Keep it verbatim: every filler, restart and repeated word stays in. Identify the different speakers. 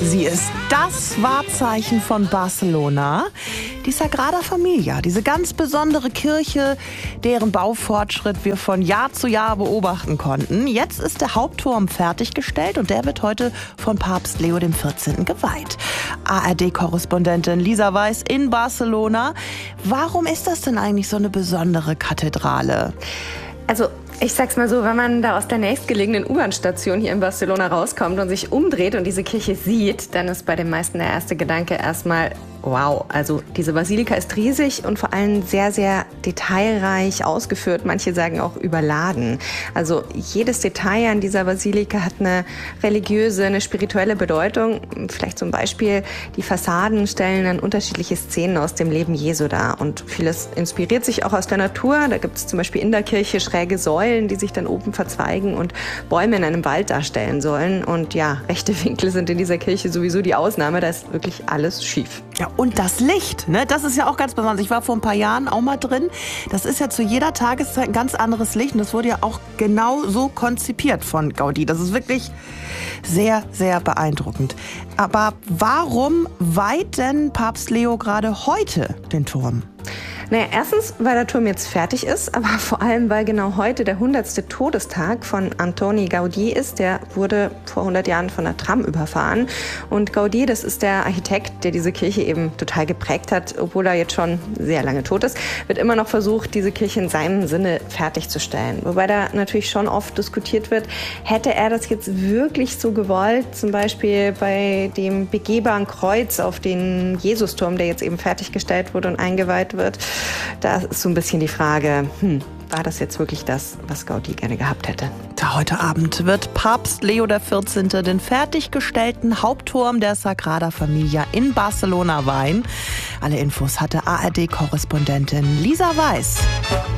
Speaker 1: Sie ist das Wahrzeichen von Barcelona, die Sagrada Familia, diese ganz besondere Kirche, deren Baufortschritt wir von Jahr zu Jahr beobachten konnten. Jetzt ist der Hauptturm fertiggestellt und der wird heute von Papst Leo der vierzehnte geweiht. A R D-Korrespondentin Lisa Weiß in Barcelona. Warum ist das denn eigentlich so eine besondere Kathedrale?
Speaker 2: Also ich sag's mal so, wenn man da aus der nächstgelegenen U-Bahn-Station hier in Barcelona rauskommt und sich umdreht und diese Kirche sieht, dann ist bei den meisten der erste Gedanke erstmal, wow, also diese Basilika ist riesig und vor allem sehr, sehr detailreich ausgeführt. Manche sagen auch überladen. Also jedes Detail an dieser Basilika hat eine religiöse, eine spirituelle Bedeutung. Vielleicht zum Beispiel die Fassaden stellen dann unterschiedliche Szenen aus dem Leben Jesu dar. Und vieles inspiriert sich auch aus der Natur. Da gibt es zum Beispiel in der Kirche schräge Säulen, die sich dann oben verzweigen und Bäume in einem Wald darstellen sollen. Und ja, rechte Winkel sind in dieser Kirche sowieso die Ausnahme. Da ist wirklich alles schief.
Speaker 1: Ja, und das Licht, ne? Das ist ja auch ganz besonders. Ich war vor ein paar Jahren auch mal drin. Das ist ja zu jeder Tageszeit ein ganz anderes Licht. Und das wurde ja auch genau so konzipiert von Gaudí. Das ist wirklich sehr, sehr beeindruckend. Aber warum weiht denn Papst Leo gerade heute den Turm?
Speaker 2: Naja, erstens, weil der Turm jetzt fertig ist, aber vor allem, weil genau heute der hundertste Todestag von Antoni Gaudí ist. Der wurde vor hundert Jahren von einer Tram überfahren. Und Gaudí, das ist der Architekt, der diese Kirche eben total geprägt hat, obwohl er jetzt schon sehr lange tot ist, wird immer noch versucht, diese Kirche in seinem Sinne fertigzustellen. Wobei da natürlich schon oft diskutiert wird, hätte er das jetzt wirklich so gewollt, zum Beispiel bei dem begehbaren Kreuz auf den Jesusturm, der jetzt eben fertiggestellt wurde und eingeweiht wird. Da ist so ein bisschen die Frage, hm, war das jetzt wirklich das, was Gaudí gerne gehabt hätte?
Speaker 1: Da heute Abend wird Papst Leo der vierzehnte den fertiggestellten Hauptturm der Sagrada Familia in Barcelona weihen. Alle Infos hatte A R D-Korrespondentin Lisa Weiß.